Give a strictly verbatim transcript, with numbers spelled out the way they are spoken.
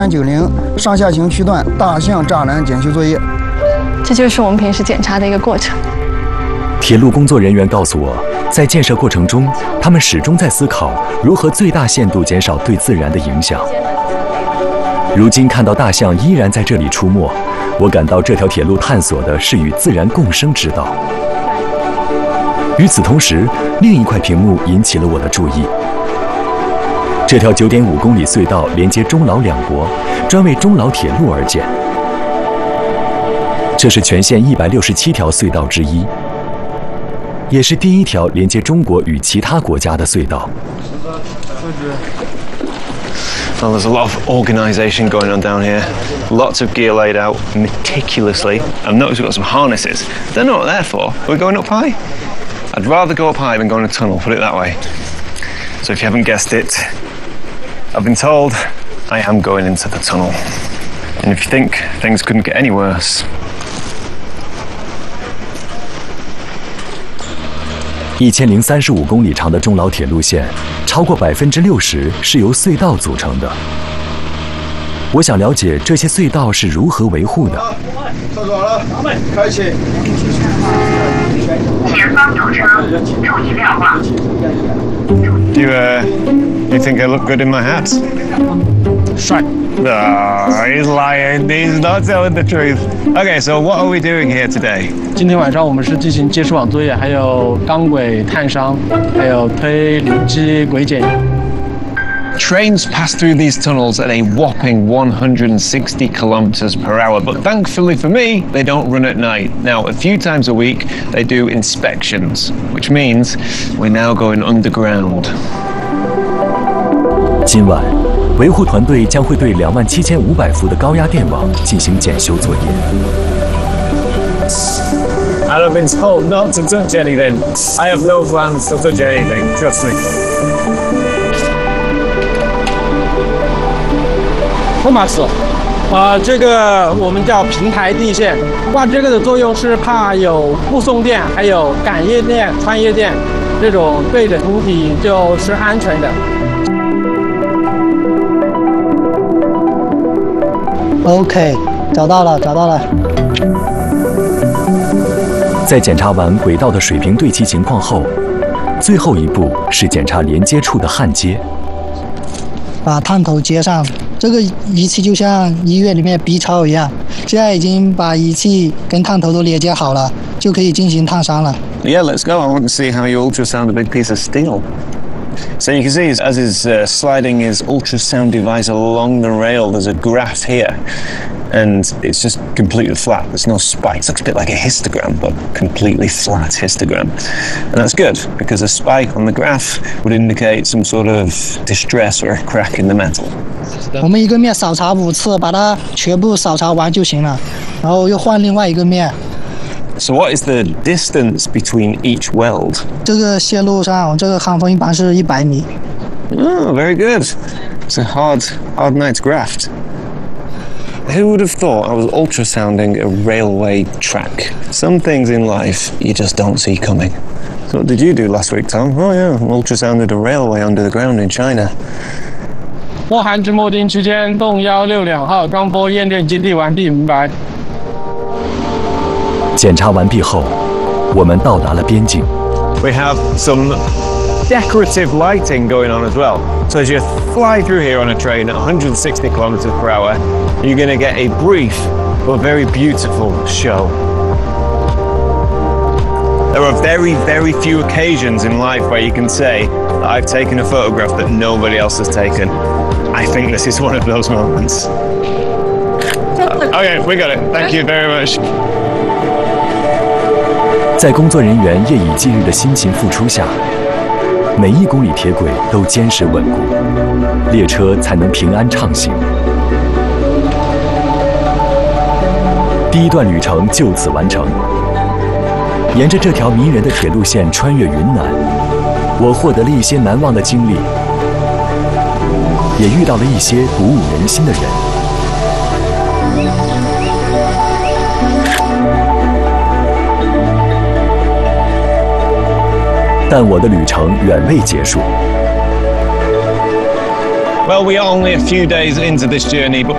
三九零上下行区段大象栅栏检修作业。 这就是我们平时检查的一个过程。 铁路工作人员告诉我，在建设过程中，他们始终在思考如何最大限度减少对自然的影响。如今看到大象依然在这里出没，我感到这条铁路探索的是与自然共生之道。与此同时，另一块屏幕引起了我的注意。这条九点五公里隧道连接中老两国，专为中老铁路而建。这是全线一百六十七条隧道之一，也是第一条连接中国与其他国家的隧道。 Well, there's a lot of organisation going on down here. Lots of gear laid out meticulously. I've noticed we've got some harnesses. Don't know what they're for. Are we going up high? I'd rather go up high than go in a tunnel, put it that way. So if you haven't guessed it, I've been told I am going into the tunnel. And if you think things couldn't get any worse. 一千零三十五公里长的中老铁路线，超过百分之六十是由隧道组成的。我想了解这些隧道是如何维护的。 收好了，开启。 前方有车，注意瞭望。 You, uh, you think I look good in my hat? 帅。 No, he's lying. He's not telling the truth. Okay, so what are we doing here today? 今天晚上我们是进行接视网作业，还有钢轨探伤，还有推零机轨检。 Trains pass through these tunnels at a whopping one hundred sixty kilometers per hour, but thankfully for me, they don't run at night. Now, a few times a week, they do inspections, which means we're now going underground. 今晚，维护团队将会对两万七千五百伏的高压电网进行检修作业。 And I've been told not to touch anything. I have no plans to touch anything. Trust me. 托马斯，啊，这个我们叫平台地线，挂这个的作用是怕有附送电，还有感应电、穿越电，这种对着主体就是安全的。 OK， 找到了，找到了。 在检查完轨道的水平对齐情况后，最后一步是检查连接处的焊接。 把探头接上，这个仪器就像医院里面 B 超一样，现在已经把仪器跟探头都连接好了，就可以进行探伤了。 Yeah, let's go. I want to see how you ultrasound a big piece of steel. So you can see as he's uh, sliding his ultrasound device along the rail, there's a graph here. And it's just completely flat. There's no spikes. Looks a bit like a histogram, but completely flat histogram. And that's good, because a spike on the graph would indicate some sort of distress or a crack in the metal. 我们一个面扫查五次，把它全部扫查完就行了，然后又换另外一个面。 So what is the distance between each weld? 这个线路上，这个焊缝一般是一百米。 Oh, very good. It's a hard, hard night to graft. Who would have thought I was ultrasounding a railway track? Some things in life you just don't see coming. So what did you do last week, Tom? Oh yeah, I ultrasounded a railway under the ground in China. 波函至墨丁区间动幺六两号钢波验电基地完毕，明白。 检查完毕后，我们到达了边境。 We have some decorative lighting going on as well. So as you fly through here on a train at one hundred sixty kilometers per hour, you're going to get a brief but very beautiful show. There are very, very few occasions in life where you can say that I've taken a photograph that nobody else has taken. I think this is one of those moments. Okay, we got it. Thank you very much. 在工作人员夜以继日的辛勤付出下，每一公里铁轨都坚实稳固，列车才能平安畅行。第一段旅程就此完成。沿着这条迷人的铁路线穿越云南，我获得了一些难忘的经历，也遇到了一些鼓舞人心的人。但我的旅程远未结束。 Well, we are only a few days into this journey, but